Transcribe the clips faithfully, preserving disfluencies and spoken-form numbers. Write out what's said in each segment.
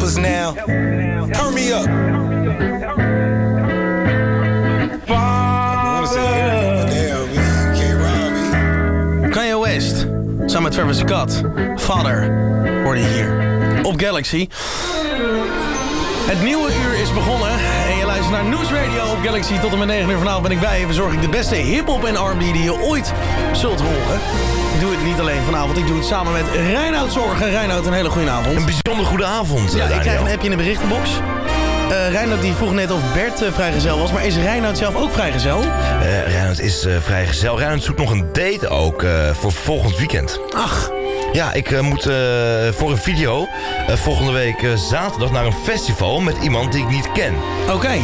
us now. Turn me up. Kanye West, samen met Travis Scott. Father, hoor je hier. Op Galaxy. Het nieuwe uur is begonnen en je luistert naar Nieuwsradio op Galaxy. Tot en met negen uur vanavond ben ik bij je. Verzorg ik de beste hiphop en R en B die je ooit zult horen. Ik doe het niet alleen vanavond, ik doe het samen met Reinoud Zorgen. Reinoud, een hele goede avond. Een bijzonder goede avond, Ja, uh, ik krijg een appje in de berichtenbox. Uh, Reinoud die vroeg net of Bert uh, vrijgezel was, maar is Reinoud zelf ook vrijgezel? Uh, Reinoud is uh, vrijgezel. Reinoud zoekt nog een date ook uh, voor volgend weekend. Ach. Ja, ik uh, moet uh, voor een video uh, volgende week uh, zaterdag naar een festival met iemand die ik niet ken. Oké. Okay.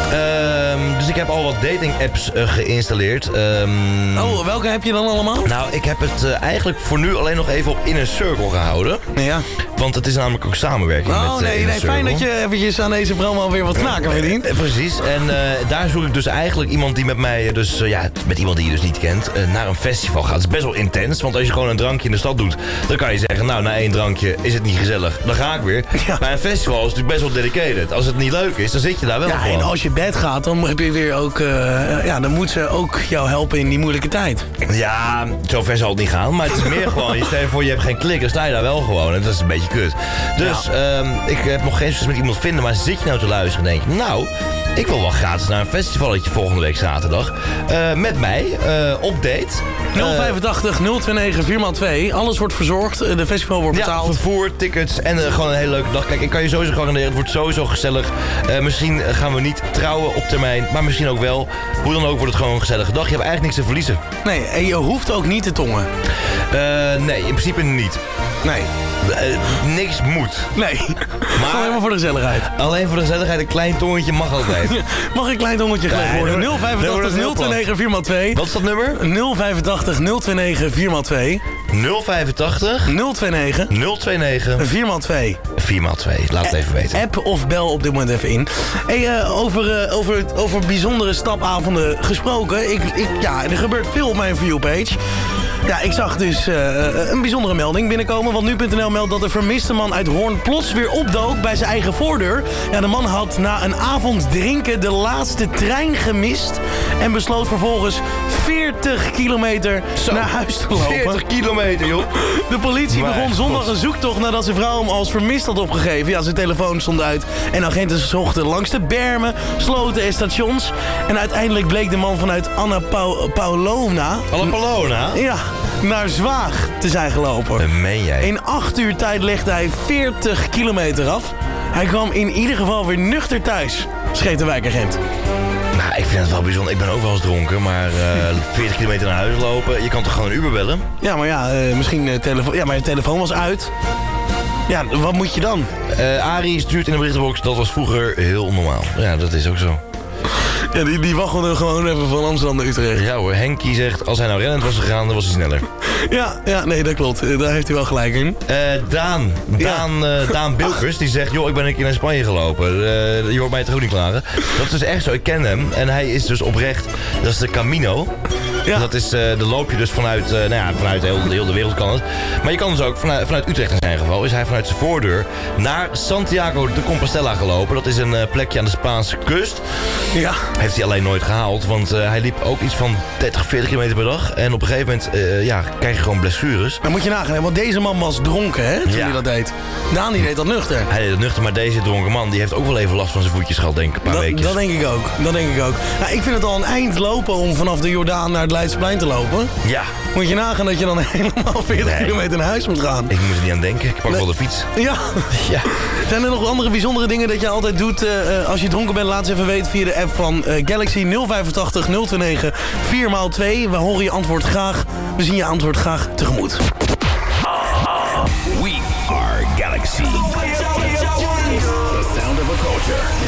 Um, dus ik heb al wat dating apps uh, geïnstalleerd. Um, oh, welke heb je dan allemaal? Nou, ik heb het uh, eigenlijk voor nu alleen nog even op Inner Circle gehouden. Ja. Want het is namelijk ook samenwerking oh, met uh, nee, Inner nee, Circle. Fijn dat je eventjes aan deze promo weer wat knaken verdient. Uh, uh, precies. En uh, daar zoek ik dus eigenlijk iemand die met mij, dus uh, ja, met iemand die je dus niet kent, uh, naar een festival gaat. Het is best wel intens, want als je gewoon een drankje in de stad doet, dan kan je zeggen, nou, na één drankje is het niet gezellig. Dan ga ik weer. Ja. Maar een festival is natuurlijk best wel dedicated. Als het niet leuk is, dan zit je daar wel ja, gewoon. En als je bed gaat, dan heb je weer ook, uh, ja, dan moet ze ook jou helpen in die moeilijke tijd. Ja, zover zal het niet gaan. Maar het is meer gewoon, je stel je voor, je hebt geen klik, dan sta je daar wel gewoon. En dat is een beetje kut. Dus ja. um, ik heb nog geen succes met iemand vinden, maar zit je nou te luisteren en denk je, nou, ik wil wel gratis naar een festivalletje volgende week zaterdag. Uh, met mij, uh, op date. nul vijfentachtig nul negen vier twee. Alles wordt verzorgd. De festival wordt betaald. Ja, vervoer, tickets en uh, gewoon een hele leuke dag. Kijk, ik kan je sowieso garanderen, het wordt sowieso gezellig. Uh, misschien gaan we niet trouwen op termijn, maar misschien ook wel. Hoe dan ook wordt het gewoon een gezellige dag. Je hebt eigenlijk niks te verliezen. Nee, en je hoeft ook niet te tongen. Uh, nee, in principe niet. Nee. Uh, niks moet. Nee, maar alleen maar voor de gezelligheid. Alleen voor de gezelligheid, een klein tongetje mag altijd. Mag een klein tongetje gelegd nee, worden? nul vijfentachtig nul negen vier twee. Wat is dat nummer? nul vijfentachtig nul negen vier twee. nul vijfentachtig nul negen nul negen vier twee. vier twee, laat het even weten. App of bel op dit moment even in. Hey, uh, over, uh, over, over bijzondere stapavonden gesproken. Ik, ik, ja, er gebeurt veel op mijn viewpage. Ja, ik zag dus uh, een bijzondere melding binnenkomen. Want nu punt n l meldt dat de vermiste man uit Hoorn plots weer opdook bij zijn eigen voordeur. Ja, de man had na een avond drinken de laatste trein gemist. En besloot vervolgens veertig kilometer Zo, naar huis te lopen. veertig kilometer, joh. De politie maar begon zondag een zoektocht nadat zijn vrouw hem als vermist had opgegeven. Ja, zijn telefoon stond uit. En agenten zochten langs de bermen, sloten en stations. En uiteindelijk bleek de man vanuit Anna Pau- Paulowna... Anna Paulowna? Ja, naar Zwaag te zijn gelopen. Dat meen jij. In acht uur tijd legde hij veertig kilometer af. Hij kwam in ieder geval weer nuchter thuis, schreef de wijkagent. Nou, ik vind het wel bijzonder. Ik ben ook wel eens dronken, maar uh, veertig kilometer naar huis lopen. Je kan toch gewoon een Uber bellen? Ja, maar ja, uh, misschien uh, telefoon. Ja, maar je telefoon was uit. Ja, wat moet je dan? Uh, Arie stuurt in de berichtenbox, dat was vroeger heel normaal. Ja, dat is ook zo. Ja, die, die waggelde gewoon even van Amsterdam naar Utrecht. Ja hoor, Henkie zegt, als hij nou rennend was gegaan, dan was hij sneller. Ja, ja, nee, dat klopt. Daar heeft hij wel gelijk in. Uh, Daan, Daan, ja. uh, Daan Bilkers, die zegt, joh, ik ben een keer naar Spanje gelopen. Uh, je hoort mij toch ook niet klagen. Dat is dus echt zo, ik ken hem. En hij is dus oprecht, dat is de Camino. Ja. Dat is, uh, dan loop je dus vanuit, uh, nou ja, vanuit heel, heel de wereld kan het. Maar je kan dus ook vanuit, vanuit Utrecht in zijn geval, is hij vanuit zijn voordeur naar Santiago de Compostela gelopen. Dat is een uh, plekje aan de Spaanse kust. Ja. Heeft hij alleen nooit gehaald, want uh, hij liep ook iets van dertig, veertig kilometer per dag. En op een gegeven moment, uh, ja, krijg je gewoon blessures. Dan moet je nagaan, want deze man was dronken, hè, toen ja. hij dat deed. Daan die deed dat nuchter. Hij deed dat nuchter, maar deze dronken man, die heeft ook wel even last van zijn voetjes gehad, denk ik, een paar dat, weken. Dat denk ik ook, dat denk ik ook. Nou, ik vind het al een eind lopen om vanaf de Jordaan naar het Leidseplein te lopen. Ja. Moet je nagaan dat je dan helemaal veertig nee. kilometer naar huis moet gaan. Ik moet er niet aan denken, ik pak nee. wel de fiets. Ja. ja. Zijn er nog andere bijzondere dingen dat je altijd doet uh, als je dronken bent? Laat eens even weten via de app van uh, Galaxy nul vijfentachtig nul negen vier twee. We horen je antwoord graag. We zien je antwoord graag tegemoet. We are Galaxy. The sound of a culture.